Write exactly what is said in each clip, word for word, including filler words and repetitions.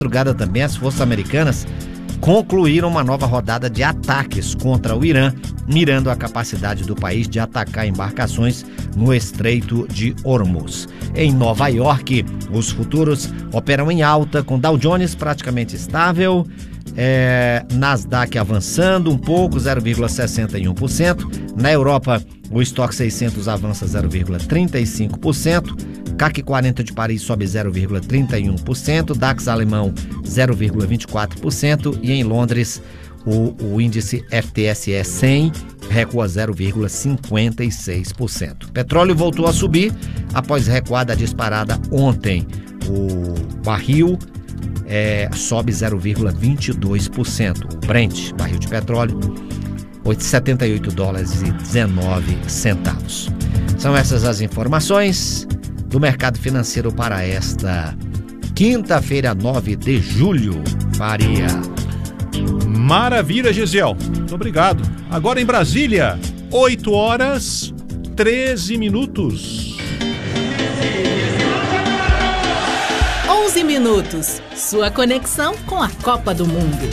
madrugada também, as forças americanas concluíram uma nova rodada de ataques contra o Irã, mirando a capacidade do país de atacar embarcações no Estreito de Hormuz. Em Nova York, os futuros operam em alta, com Dow Jones praticamente estável, é, Nasdaq avançando um pouco, zero vírgula sessenta e um por cento. Na Europa, o estoque seiscentos avança zero vírgula trinta e cinco por cento. C A C quarenta de Paris sobe zero vírgula trinta e um por cento, DAX alemão zero vírgula vinte e quatro por cento e em Londres o, o índice F T S E cem recua zero vírgula cinquenta e seis por cento. Petróleo voltou a subir após recuada disparada ontem. O barril é, sobe zero vírgula vinte e dois por cento. O Brent, barril de petróleo, setenta e oito dólares e dezenove centavos. São essas as informações do mercado financeiro para esta quinta-feira, nove de julho. Faria. Maravilha, Gisiel. Muito obrigado. Agora em Brasília, oito horas, treze minutos. onze minutos. Sua conexão com a Copa do Mundo.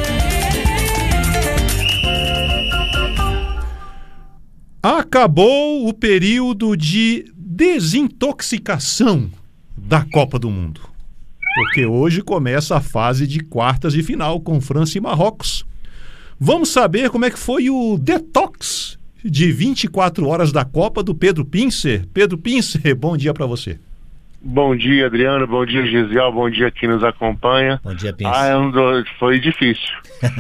Acabou o período de desintoxicação da Copa do Mundo, porque hoje começa a fase de quartas de final com França e Marrocos. Vamos saber como é que foi o detox de vinte e quatro horas da Copa do Pedro Pincer. Pedro Pincer, bom dia para você. Bom dia, Adriano, bom dia, Gisiel, bom dia quem nos acompanha. Bom dia, Pincer. Ah, foi difícil.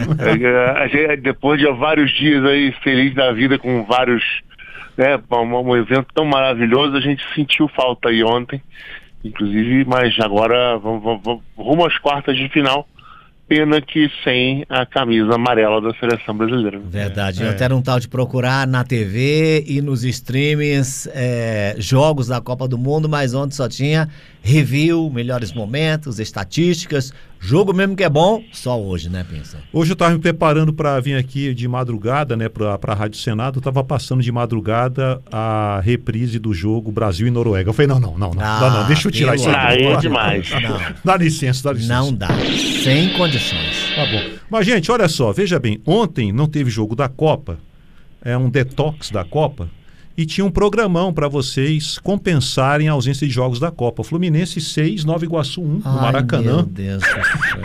é, depois de vários dias aí feliz da vida com vários É, um, um evento tão maravilhoso, a gente sentiu falta aí ontem, inclusive, mas agora vamos, vamos, vamos rumo às quartas de final, pena que sem a camisa amarela da seleção brasileira. Verdade, é. eu até um tal de procurar na T V e nos streamings é, jogos da Copa do Mundo, mas ontem só tinha review, melhores momentos, estatísticas, jogo mesmo que é bom, só hoje, né, Pincer? Hoje eu estava me preparando para vir aqui de madrugada, né, para a Rádio Senado, eu estava passando de madrugada a reprise do jogo Brasil e Noruega. Eu falei, não, não, não, não, Ah, não, não, deixa eu tirar isso Ah, aqui. é demais. Não, Dá licença, dá licença. não dá, sem condições. Tá bom. Mas, gente, olha só, veja bem, ontem não teve jogo da Copa, é um detox da Copa, e tinha um programão para vocês compensarem a ausência de jogos da Copa. Fluminense seis, Nova Iguaçu um, no Ai, Maracanã. meu Deus do céu.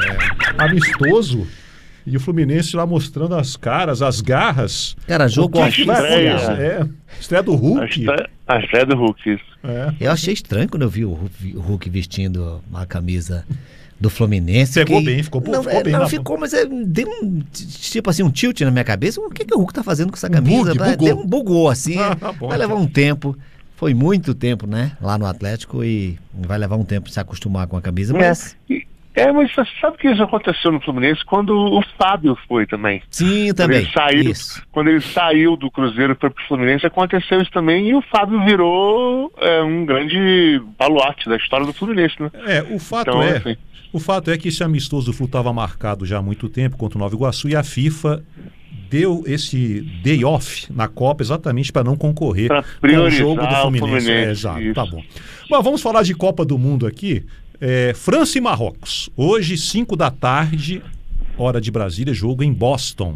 Amistoso. E o Fluminense lá mostrando as caras, as garras. Cara, jogo O que que vai estreia. acontecer? É, estreia do A Hulk. estreia, a estreia do Hulk, isso. É. Eu achei estranho quando eu vi o Hulk, o Hulk vestindo a camisa do Fluminense. Pegou Fiquei- bem, ficou, não, ficou é, bem. Não, na- ficou, mas é, deu um, tipo assim, um tilt na minha cabeça. O que, que o Hulk tá fazendo com essa Um camisa? bug, Vai- bugou. deu um bugou assim. Ah, bom, vai levar um tempo. Foi muito tempo, né? Lá no Atlético e vai levar um tempo se acostumar com a camisa, mas... É, é, mas você sabe que isso aconteceu no Fluminense quando o Fábio foi também. Sim, Quando também. ele saiu, Isso. quando ele saiu do Cruzeiro e foi pro Fluminense, aconteceu isso também, e o Fábio virou é, um grande baluarte da história do Fluminense, né? É, o fato Então, é... assim, O fato é que esse amistoso do Flu estava marcado já há muito tempo contra o Nova Iguaçu e a FIFA deu esse day off na Copa exatamente para não concorrer Pra com o priorizar jogo do o Fluminense. Fluminense, É, exato, isso. tá bom. Mas vamos falar de Copa do Mundo aqui. É, França e Marrocos. Hoje, cinco da tarde, hora de Brasília, jogo em Boston.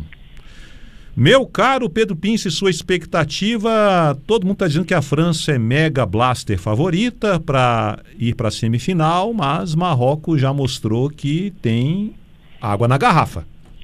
Meu caro Pedro Pince, sua expectativa, todo mundo está dizendo que a França é mega blaster favorita para ir para a semifinal, mas Marrocos já mostrou que tem água na garrafa.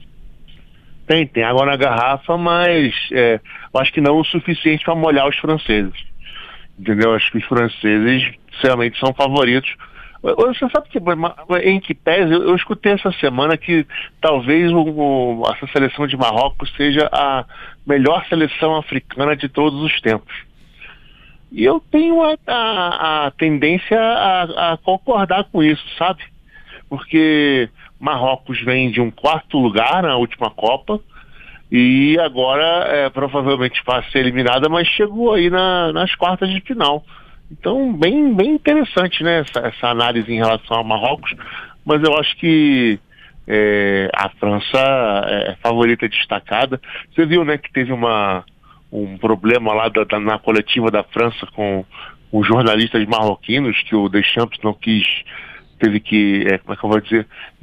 Tem, tem água na garrafa, mas é, eu acho que não o suficiente para molhar os franceses. Entendeu? Acho que os franceses realmente são favoritos. Você sabe que, em que pese, eu, eu escutei essa semana que talvez o, o, essa seleção de Marrocos seja a melhor seleção africana de todos os tempos. E eu tenho a, a, a tendência a, a concordar com isso, sabe? Porque Marrocos vem de um quarto lugar na última Copa e agora é, provavelmente vai ser eliminada, mas chegou aí na, nas quartas de final. Então, bem, bem interessante, né, essa, essa análise em relação ao Marrocos, mas eu acho que é, a França é favorita destacada. Você viu, né, que teve uma, um problema lá da, da, na coletiva da França com os jornalistas marroquinos, que o Deschamps não quis teve que, é, como é que eu vou dizer,